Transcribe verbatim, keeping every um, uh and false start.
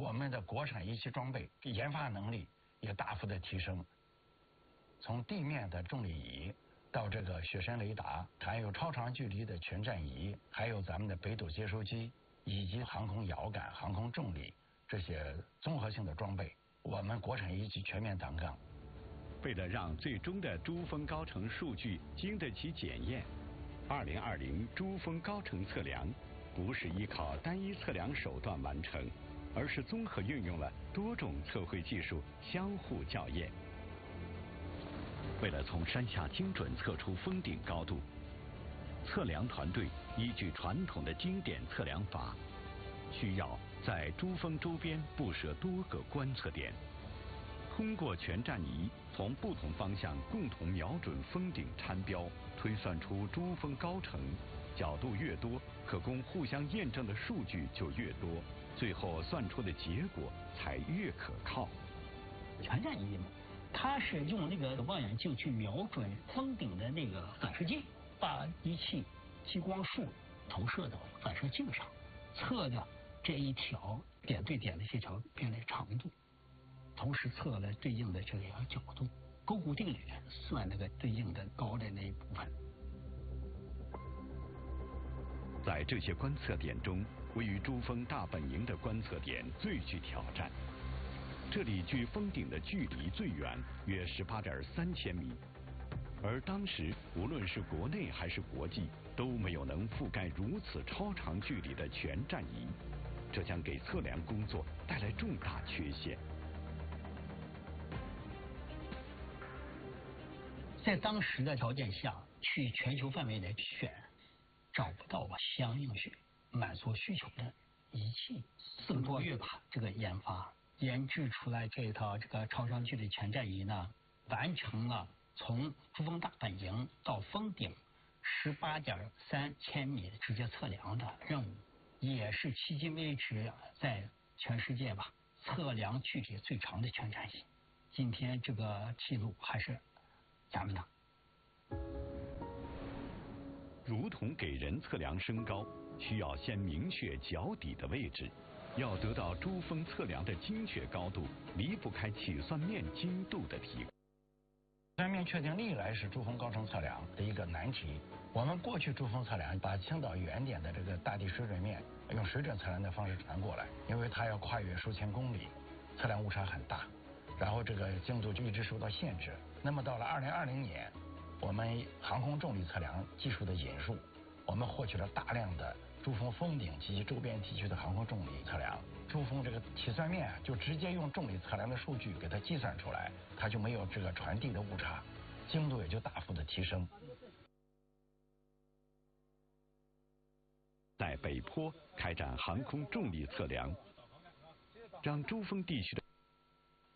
我们的国产仪器装备研发能力也大幅的提升。从地面的重力仪到这个雪山雷达，还有超长距离的全站仪，还有咱们的北斗接收机，以及航空遥感、航空重力这些综合性的装备，我们国产仪器全面đảm当。 为了让最终的珠峰高程数据经得起检验，二零二零珠峰高程测量不是依靠单一测量手段完成，而是综合运用了多种测绘技术相互校验。为了从山下精准测出峰顶高度，测量团队依据传统的经典测量法，需要在珠峰周边布设多个观测点，通过全站仪从不同方向共同瞄准峰顶参标，推算出珠峰高程，角度越多，可供互相验证的数据就越多，最后算出的结果才越可靠。 全站仪嘛，它是用那个望远镜去瞄准峰顶的那个反射镜，把仪器激光束投射到反射镜上，测的这一条点对点的这条边的长度，同时测了对应的这个角度，勾股定律算那个对应的高的那一部分。 在这些观测点中，位于珠峰大本营的观测点最具挑战。这里距峰顶的距离最远，约十八点三千米，而当时无论是国内还是国际，都没有能覆盖如此超长距离的全站仪，这将给测量工作带来重大缺陷。 在当时的条件下，去全球范围内选，找不到相应需满足需求的仪器。四个多月吧，这个研发研制出来这套这个超长距离全站仪呢，完成了从珠峰大本营到峰顶十八点三千米的直接测量的任务，也是迄今为止在全世界吧测量距离最长的全站仪。今天这个记录还是咱们的。 如同给人测量身高，需要先明确脚底的位置。要得到珠峰测量的精确高度，离不开起算面精度的提高。 起算面确定历来是珠峰高程测量的一个难题。我们过去珠峰测量把青岛原点的这个大地水准面用水准测量的方式传过来，因为它要跨越数千公里，测量误差很大，然后这个精度就一直受到限制。那么到了二零二零年，我们航空重力测量技术的引入，我们获取了大量的珠峰峰顶及其周边地区的航空重力测量。珠峰这个起算面就直接用重力测量的数据给它计算出来，它就没有这个传递的误差，精度也就大幅的提升。 在北坡开展航空重力测量，让珠峰地区的